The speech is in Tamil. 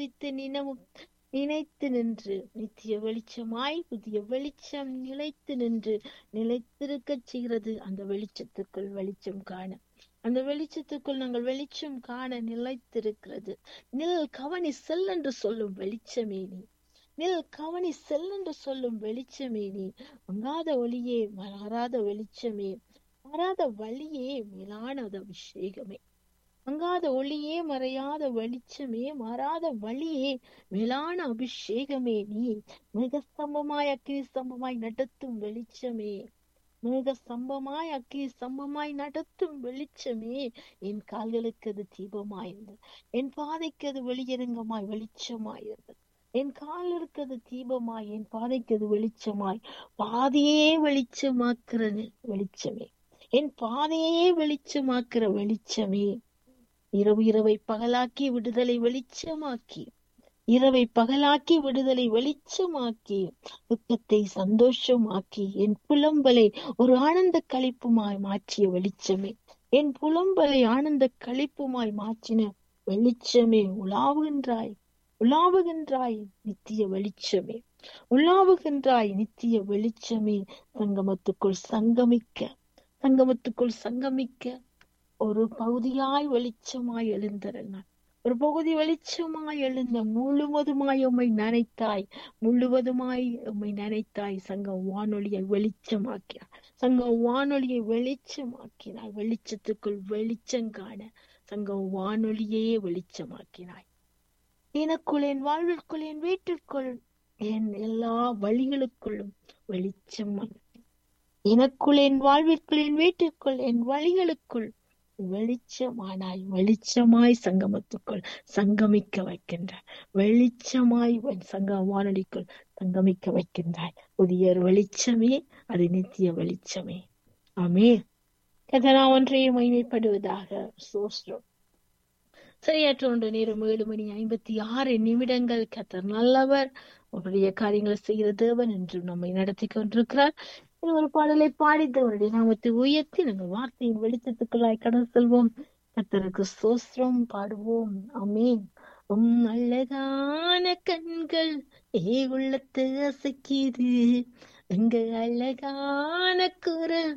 குறித்து நினைத்து நின்று நித்திய வெளிச்சமாய் புதிய வெளிச்சம் நிலைத்து நின்று நிலைத்திருக்கச் செய்கிறது. அந்த வெளிச்சத்துக்குள் வெளிச்சம் காண, அந்த வெளிச்சத்துக்குள் நாங்கள் வெளிச்சம் காண நிலைத்திருக்கிறது. நில் கவனி செல் என்று சொல்லும் வெளிச்சமே நீ, நில் கவனி செல் என்று சொல்லும் வெளிச்சமே நீ, மங்காத ஒளியே மாறாத வெளிச்சமே, மாறாத வழியே மேலானது அபிஷேகமே, மங்காத ஒளியே மறையாத வெளிச்சமே, மாறாத வழியே மேலான அபிஷேகமே நீ, மிக ஸ்தம்பமாய் அக்கினி ஸ்தம்பமாய் நடத்தும் வெளிச்சமே, மிக ஸ்தம்பமாய் அக்கினி ஸ்தம்பமாய் நடத்தும் வெளிச்சமே, என் கால்களுக்கு அது தீபமாயிருந்தது, என் பாதைக்கு அது வெளியரங்கமாய் வெளிச்சமாயிருந்தது, என் கால்களுக்கு அது தீபமாய் என் பாதைக்கு அது வெளிச்சமாய், பாதையே வெளிச்சமாக்குற வெளிச்சமே, என் பாதையே வெளிச்சமாக்குற வெளிச்சமே, இரவை பகலாக்கி விடுதலை வெளிச்சமாக்கி, இரவை பகலாக்கி விடுதலை வெளிச்சமாக்கி, துக்கத்தை சந்தோஷமாக்கி, என் புலம்பலை ஒரு ஆனந்த களிப்புமாய் மாற்றிய வெளிச்சமே, என் புலம்பலை ஆனந்த களிப்புமாய் மாற்றின வெளிச்சமே, உலாவுகின்றாய் உலாவுகின்றாய் நித்திய வெளிச்சமே, உலாவுகின்றாய் நித்திய வெளிச்சமே, சங்கமத்துக்குள் சங்கமிக்க, சங்கமத்துக்குள் சங்கமிக்க ஒரு பகுதியாய் வெளிச்சமாய் எழுந்தருளினார், ஒரு பகுதி வெளிச்சமாய் எழுந்த முழுவதுமாய் உம்மை நினைத்தாய், முழுவதுமாய் உம்மை நினைத்தாய். சங்க வானொலியை வெளிச்சமாக்கினார், சங்க வானொலியை வெளிச்சமாக்கினாய், வெளிச்சத்துக்குள் வெளிச்சம் காண சங்க வானொலியே வெளிச்சமாக்கினாய். எனக்குள் என் வாழ்விற்குள் என் வீட்டிற்குள் என் எல்லா வழிகளுக்குள்ளும் வெளிச்சம், எனக்குள் என் வாழ்விற்குள் என் வீட்டிற்குள் என் வழிகளுக்குள் வெளிச்சமானாய், வெளிச்சமாய் சங்கமத்துக்குள் சங்கமிக்க வைக்கின்றாய், வெளிச்சமாய் சங்க வானொலிக்குள் சங்கமிக்க வைக்கின்றாய். புதிய வெளிச்சமே, அது நித்திய வெளிச்சமே. ஆமென். கர்த்தர் ஒன்றையே மகிமைப்படுவதாக. சோஸ்திரம். சரியாற்ற ஒன்று நேரம் 7:56. கர்த்தர் நல்லவர், அவருடைய காரியங்களை செய்கிற தேவன் என்று நம்மை நடத்தி கொண்டிருக்கிறார். ஒரு பாடலை பாடித்து அவருடைய நாமத்தை உயர்த்தி நாங்கள் வார்த்தையின் வெளிச்சத்துக்குள்ளாய் கடந்து செல்வோம். கர்த்தருக்கு ஸ்தோத்திரம் பாடுவோம். ஆமென். அழகான கண்கள் உள்ளத்தை அசைக்குது, எங்க அழகான குரல்